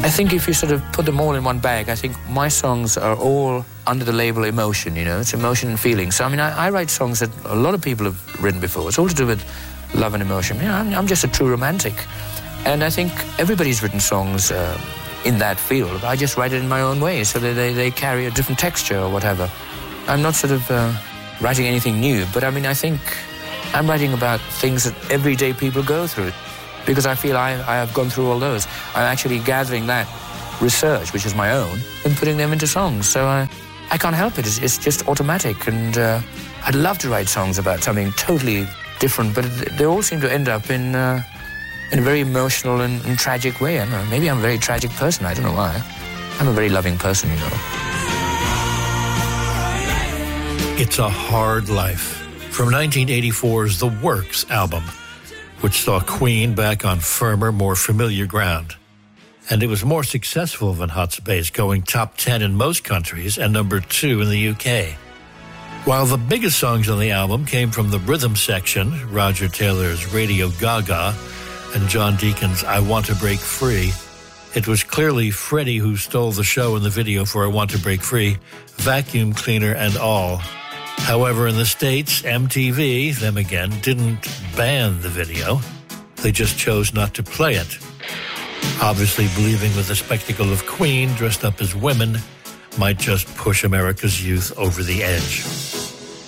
I think if you sort of put them all in one bag, I think my songs are all under the label emotion, It's emotion and feeling. So, I write songs that a lot of people have written before. It's all to do with love and emotion. I'm just a true romantic. And I think everybody's written songs in that field. I just write it in my own way, so that they carry a different texture or whatever. I'm not sort of writing anything new, but I think I'm writing about things that everyday people go through, because I feel I have gone through all those. I'm actually gathering that research, which is my own, and putting them into songs. So I can't help it. It's just automatic. And I'd love to write songs about something totally different, but they all seem to end up in a very emotional and tragic way. I don't know. Maybe I'm a very tragic person. I don't know why. I'm a very loving person, It's a Hard Life, from 1984's The Works album, which saw Queen back on firmer, more familiar ground. And it was more successful than Hot Space, going top 10 in most countries and number 2 in the UK. While the biggest songs on the album came from the rhythm section, Roger Taylor's Radio Gaga and John Deacon's I Want to Break Free, it was clearly Freddie who stole the show in the video for I Want to Break Free, vacuum cleaner and all. However, in the States, MTV, them again, didn't ban the video. They just chose not to play it. Obviously believing that the spectacle of Queen dressed up as women might just push America's youth over the edge.